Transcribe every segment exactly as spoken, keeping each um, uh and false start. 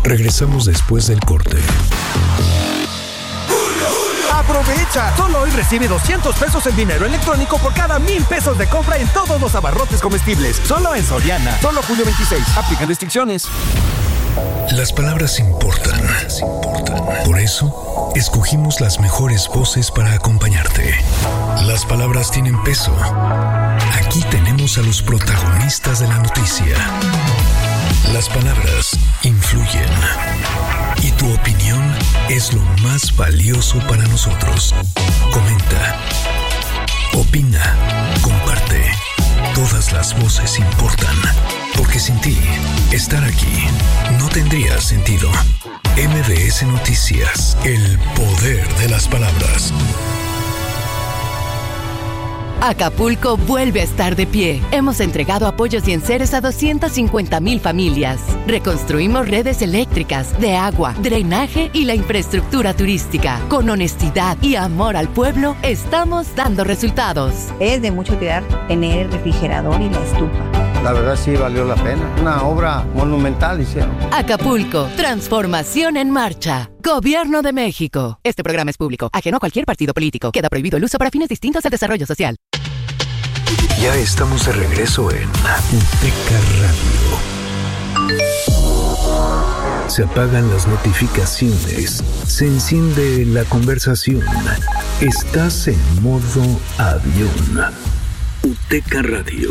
Regresamos después del corte. ¡Aprovecha! Solo hoy recibe doscientos pesos en dinero electrónico por cada mil pesos de compra en todos los abarrotes comestibles. Solo en Soriana. Solo julio veintiséis. Aplican restricciones. Las palabras importan. Por eso, escogimos las mejores voces para acompañarte. Las palabras tienen peso. Aquí tenemos a los protagonistas de la noticia. Las palabras influyen. Y tu opinión es lo más valioso para nosotros. Comenta. Opina. Comparte. Todas las voces importan. Porque sin ti, estar aquí no tendría sentido. M B S Noticias. El poder de las palabras. Acapulco vuelve a estar de pie. Hemos entregado apoyos y enseres a doscientas cincuenta mil familias. Reconstruimos redes eléctricas, de agua, drenaje y la infraestructura turística. Con honestidad y amor al pueblo, estamos dando resultados. Es de mucha utilidad tener el refrigerador y la estufa. La verdad sí valió la pena. Una obra monumental hicieron. Acapulco, transformación en marcha. Gobierno de México. Este programa es público, ajeno a cualquier partido político. Queda prohibido el uso para fines distintos del desarrollo social. Ya estamos de regreso en Uteca Radio. Se apagan las notificaciones. Se enciende la conversación. Estás en modo avión. Uteca Radio.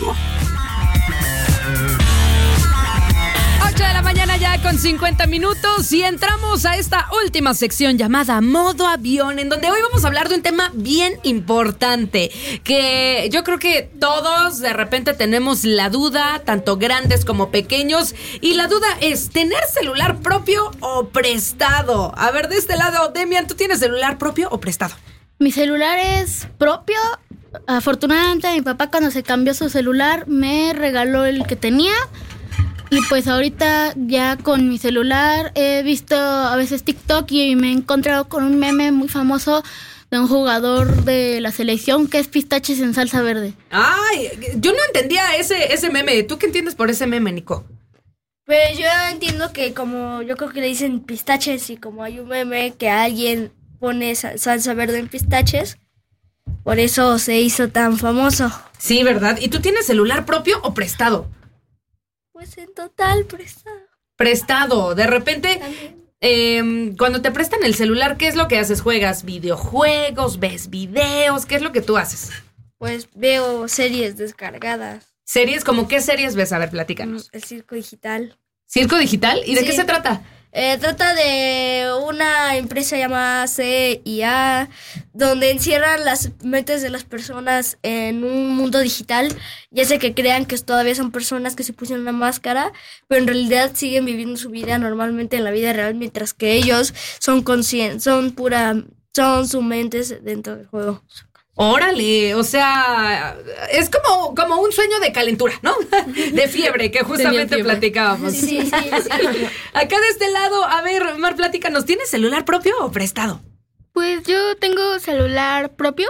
ocho de la mañana ya con cincuenta minutos y entramos a esta última sección llamada Modo Avión, en donde hoy vamos a hablar de un tema bien importante que yo creo que todos de repente tenemos la duda, tanto grandes como pequeños, y la duda es, ¿tener celular propio o prestado? A ver, de este lado, Demian, ¿tú tienes celular propio o prestado? Mi celular es propio. Afortunadamente mi papá, cuando se cambió su celular, me regaló el que tenía. Y pues ahorita ya con mi celular he visto a veces TikTok y me he encontrado con un meme muy famoso de un jugador de la selección que es pistaches en salsa verde. Ay, yo no entendía ese, ese meme. ¿Tú qué entiendes por ese meme, Nico? Pues yo entiendo que como yo creo que le dicen pistaches y como hay un meme que alguien pone salsa verde en pistaches, por eso se hizo tan famoso. Sí, ¿verdad? ¿Y tú tienes celular propio o prestado? Pues en total prestado. Prestado. De repente, eh, cuando te prestan el celular, ¿qué es lo que haces? ¿Juegas videojuegos? ¿Ves videos? ¿Qué es lo que tú haces? Pues veo series descargadas. ¿Series? ¿Cómo qué series ves? A ver, platícanos. El Circo Digital. ¿Circo Digital? ¿Y de sí. qué se trata? Eh, trata de una empresa llamada C I A, donde encierran las mentes de las personas en un mundo digital y hace que crean que todavía son personas que se pusieron una máscara, pero en realidad siguen viviendo su vida normalmente en la vida real, mientras que ellos son conscientes, son pura, son sus mentes dentro del juego. Órale, o sea, es como, como un sueño de calentura, ¿no? De fiebre, que justamente fiebre. platicábamos. Sí, sí, sí, sí. Acá de este lado, a ver, Mar, platícanos, ¿tienes celular propio o prestado? Pues yo tengo celular propio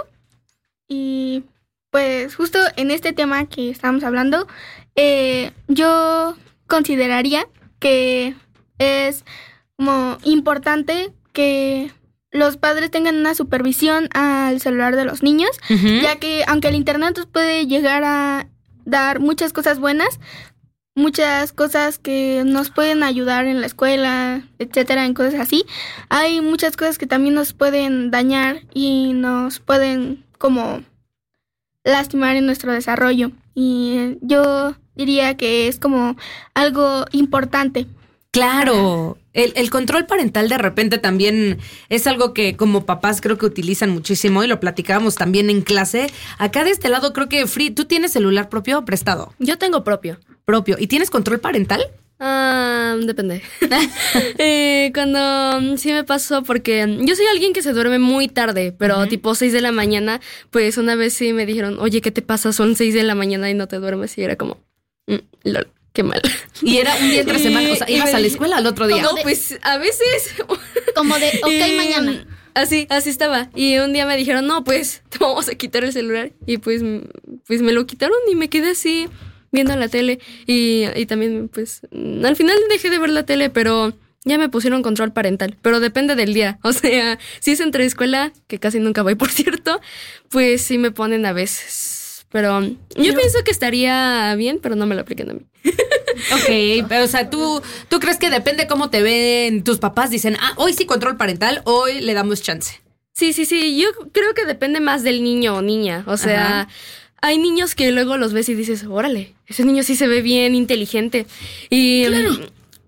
y pues justo en este tema que estamos hablando, eh, yo consideraría que es como importante que los padres tengan una supervisión al celular de los niños, uh-huh. ya que aunque el internet nos puede llegar a dar muchas cosas buenas, muchas cosas que nos pueden ayudar en la escuela, etcétera, en cosas así, hay muchas cosas que también nos pueden dañar y nos pueden como lastimar en nuestro desarrollo. Y yo diría que es como algo importante. Claro, el, el control parental de repente también es algo que como papás creo que utilizan muchísimo y lo platicábamos también en clase. Acá de este lado creo que, Free, ¿tú tienes celular propio o prestado? Yo tengo propio. Propio. ¿Y tienes control parental? Ah, uh, depende. eh, cuando sí me pasó, porque yo soy alguien que se duerme muy tarde, pero uh-huh. tipo seis de la mañana, pues una vez sí me dijeron, oye, ¿qué te pasa? Son seis de la mañana y no te duermes. Y era como, mm, lol. Qué mal. Y era un día entre semana, o sea, ibas a la escuela al otro día. No, pues a veces. Como de, ok, y, mañana. Así, así estaba. Y un día me dijeron, no, pues te vamos a quitar el celular. Y pues, pues me lo quitaron y me quedé así viendo la tele. Y, y también, pues, al final dejé de ver la tele, pero ya me pusieron control parental, pero depende del día. O sea, si es entre escuela, que casi nunca voy, por cierto, pues sí me ponen a veces. Pero yo pero, pienso que estaría bien, pero no me lo apliquen a mí. Ok, pero o sea, ¿tú, tú crees que depende cómo te ven tus papás? Dicen, ah, hoy sí control parental, hoy le damos chance. Sí, sí, sí, yo creo que depende más del niño o niña. O sea, ajá, hay niños que luego los ves y dices, órale, ese niño sí se ve bien inteligente. Y... Claro. Um,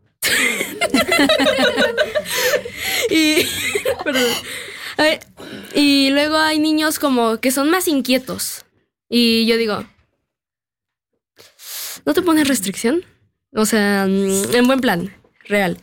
y, perdón. Ver, y luego hay niños como que son más inquietos. Y yo digo, ¿no te pones restricción? O sea, en buen plan, real.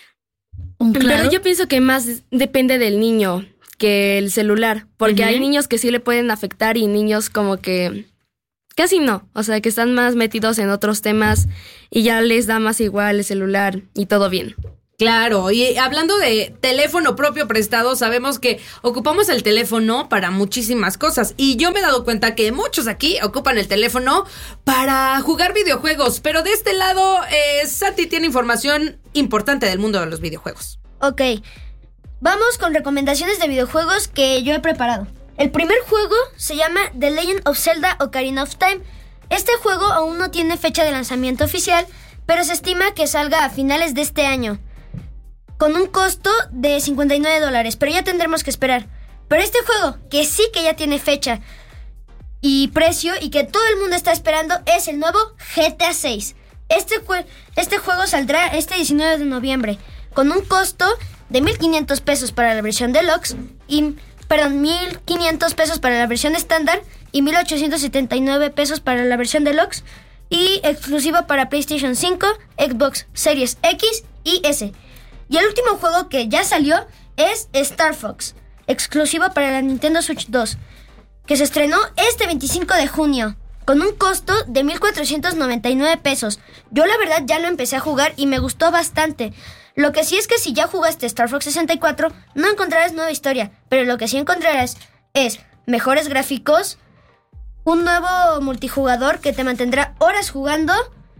Claro. Pero yo pienso que más depende del niño que el celular. Porque uh-huh. hay niños que sí le pueden afectar y niños como que casi no. O sea, que están más metidos en otros temas y ya les da más igual el celular y todo bien. Claro, y hablando de teléfono propio prestado, sabemos que ocupamos el teléfono para muchísimas cosas. Y yo me he dado cuenta que muchos aquí ocupan el teléfono para jugar videojuegos. Pero de este lado, eh, Santi tiene información importante del mundo de los videojuegos. Ok, vamos con recomendaciones de videojuegos que yo he preparado. El primer juego se llama The Legend of Zelda Ocarina of Time. Este juego aún no tiene fecha de lanzamiento oficial, pero se estima que salga a finales de este año, con un costo de cincuenta y nueve dólares, pero ya tendremos que esperar. Pero este juego, que sí que ya tiene fecha y precio y que todo el mundo está esperando, es el nuevo G T A seis. Este, este juego saldrá este diecinueve de noviembre, con un costo de mil quinientos pesos para la versión deluxe y, perdón, mil quinientos pesos para la versión estándar y mil ochocientos setenta y nueve pesos para la versión deluxe, y exclusiva para PlayStation cinco, Xbox Series X y S. Y el último juego que ya salió es Star Fox, exclusivo para la Nintendo Switch dos, que se estrenó este veinticinco de junio, con un costo de mil cuatrocientos noventa y nueve pesos. Yo la verdad ya lo empecé a jugar y me gustó bastante. Lo que sí es que si ya jugaste Star Fox sesenta y cuatro, no encontrarás nueva historia, pero lo que sí encontrarás es mejores gráficos, un nuevo multijugador que te mantendrá horas jugando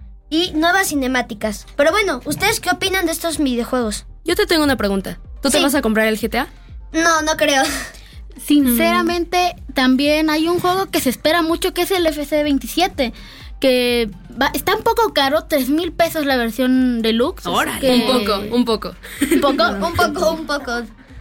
y nuevas cinemáticas. Pero bueno, ¿ustedes qué opinan de estos videojuegos? Yo te tengo una pregunta. ¿Tú sí. te vas a comprar el G T A? No, no creo. Sinceramente, mm. también hay un juego que se espera mucho, que es el F C veintisiete, que va, está un poco caro, tres mil pesos la versión deluxe. ¡Órale! Que, un poco, un poco. Un poco, un poco, un poco.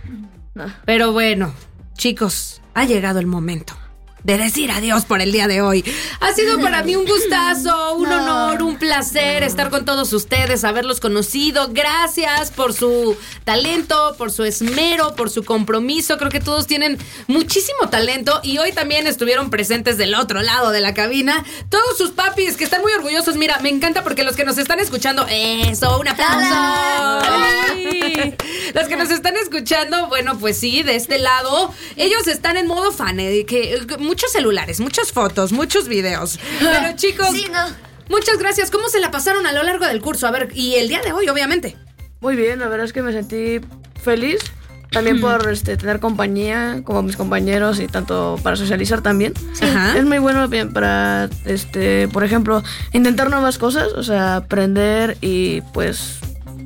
No. Pero bueno, chicos, ha llegado el momento de decir adiós por el día de hoy. Ha sido para mí un gustazo, un no. honor, un placer no. estar con todos ustedes, haberlos conocido. Gracias por su talento, por su esmero, por su compromiso. Creo que todos tienen muchísimo talento y hoy también estuvieron presentes del otro lado de la cabina. Todos sus papis que están muy orgullosos. Mira, me encanta porque los que nos están escuchando, eso, un aplauso. ¡Ay! Los que nos están escuchando, bueno, pues sí, de este lado, ellos están en modo fan, eh, que muchos celulares, muchas fotos, muchos videos. Pero chicos, sí, no. muchas gracias. ¿Cómo se la pasaron a lo largo del curso? A ver, y el día de hoy, obviamente. Muy bien, la verdad es que me sentí feliz. También por este, tener compañía, como mis compañeros, y tanto para socializar también. Sí. Ajá. Es muy bueno para, este, por ejemplo, intentar nuevas cosas, o sea, aprender y pues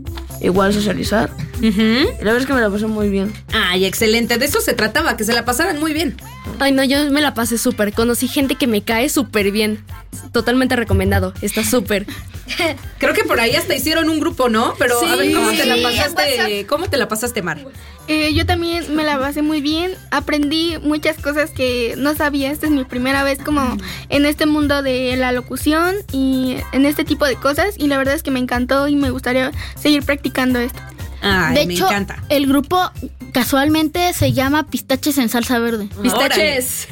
igual socializar. Uh-huh. Y la verdad es que me la pasé muy bien. Ay, excelente. De eso se trataba, que se la pasaran muy bien. Ay, no, yo me la pasé súper. Conocí gente que me cae súper bien. Totalmente recomendado. Está súper. Creo que por ahí hasta hicieron un grupo, ¿no? Pero sí, a ver, ¿cómo sí, te la pasaste? ¿Cómo te la pasaste, Mar? Eh, yo también me la pasé muy bien. Aprendí muchas cosas que no sabía. Esta es mi primera vez como en este mundo de la locución y en este tipo de cosas. Y la verdad es que me encantó y me gustaría seguir practicando esto. Ay, de me hecho, encanta. El grupo casualmente se llama Pistaches en Salsa Verde. Pistaches.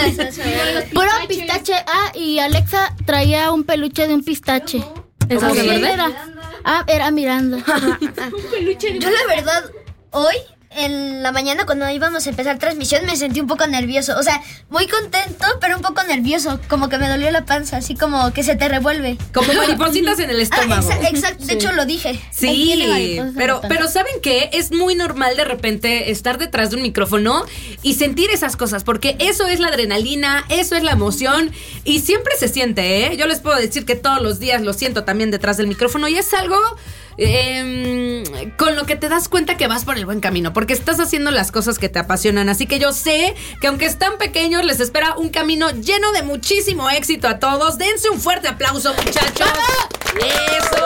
Puro pistache. Ah, y Alexa traía un peluche de un pistache. ¿En salsa sí, verde? Era. Ah, era Miranda. Un peluche de Yo la verdad, hoy en la mañana cuando íbamos a empezar transmisión me sentí un poco nervioso. O sea, muy contento, pero un poco nervioso. Como que me dolió la panza, así como que se te revuelve. Como maripositas en el estómago. Ah, exacto, de sí. hecho lo dije. Sí, pero, pero ¿saben qué? Es muy normal de repente estar detrás de un micrófono y sentir esas cosas, porque eso es la adrenalina, eso es la emoción y siempre se siente, ¿eh? Yo les puedo decir que todos los días lo siento también detrás del micrófono y es algo... Eh, con sino que te das cuenta que vas por el buen camino, porque estás haciendo las cosas que te apasionan. Así que yo sé que aunque están pequeños, les espera un camino lleno de muchísimo éxito a todos. Dense un fuerte aplauso, muchachos. ¡Eso!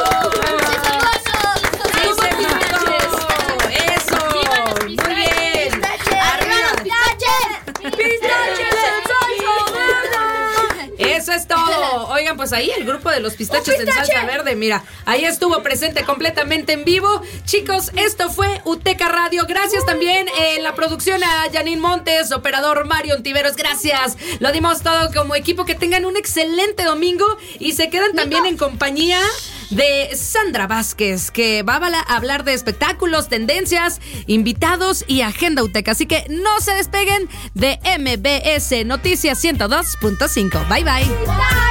Eso es todo. Oigan, pues ahí el grupo de los pistaches en salsa verde, mira, ahí estuvo presente completamente en vivo. Chicos, esto fue Uteca Radio. Gracias también en la producción a Janine Montes, operador Mario Ontiveros. Gracias. Lo dimos todo como equipo. Que tengan un excelente domingo y se quedan también en compañía de Sandra Vázquez, que va a hablar de espectáculos, tendencias, invitados y agenda Uteca. Así que no se despeguen de M B S Noticias ciento dos punto cinco. Bye, bye.